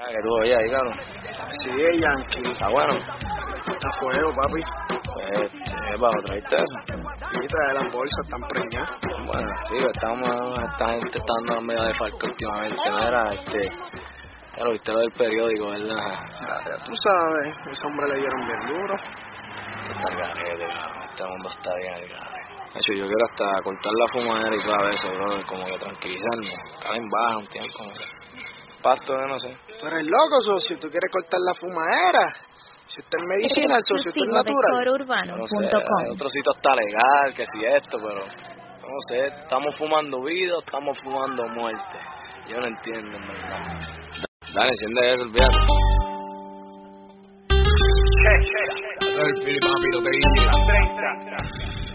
Ah, que tú oías ahí, cabrón. Sí, Yankee. Está bueno. Está a fuego, papi. Pues, bajo, ¿traíste eso? Sí, trae las bolsas, están preñadas. Bueno, sí, esta gente está dando medio de falta últimamente, mira, ya lo viste lo del periódico, ¿verdad? Ya tú sabes, ese hombre le dieron bien duro. Está el garete, cabrón, este mundo está bien el garete. De hecho, yo quiero hasta cortar la fumadera y todo eso, bro, como que tranquilizarme, estar en baja un tiempo, no sé. Pasto de no sé. Tú eres loco, socio, tú quieres cortar la fumadera. Si usted es medicina, el socio, usted es natural. No sé, en otro sitio está legal, que si esto, pero no sé, estamos fumando vida o estamos fumando muerte. Yo no entiendo, en verdad. Dale, enciende eso, olvídate. El papi, lo que dice.